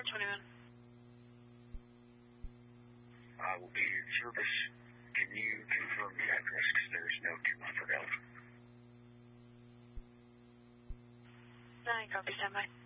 421. I will be in service. Can you confirm the address? Because there's no 200 out. 9, copy, standby.